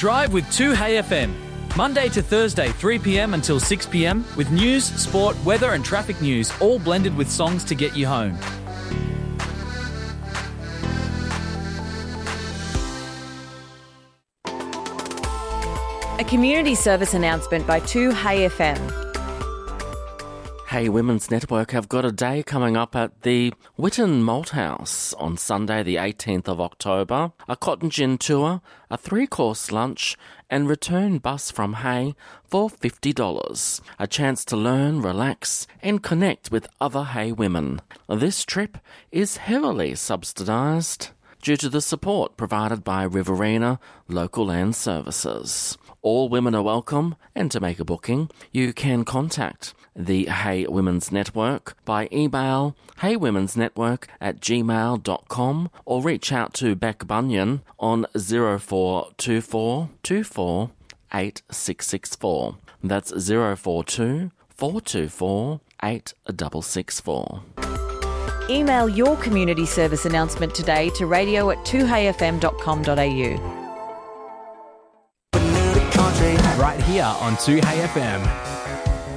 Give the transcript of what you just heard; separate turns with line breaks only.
Drive with 2Hey FM. Monday to Thursday, 3 p.m. until 6 p.m. with news, sport, weather and traffic news, all blended with songs to get you home.
A community service announcement by 2Hey FM.
Hey Women's Network have got a day coming up at the Witten Malthouse on Sunday the 18th of October. A cotton gin tour, a 3-course lunch and return bus from Hay for $50. A chance to learn, relax and connect with other Hay women. This trip is heavily subsidised due to the support provided by Riverina Local Land Services. All women are welcome, and to make a booking, you can contact the Hey Women's Network by email heywomensnetwork@gmail.com or reach out to Beck Bunyan on 0424 24 8664. That's 042 424 8664.
Email your community service announcement today to radio@2heyfm.com.au.
Right here on 2Hey FM.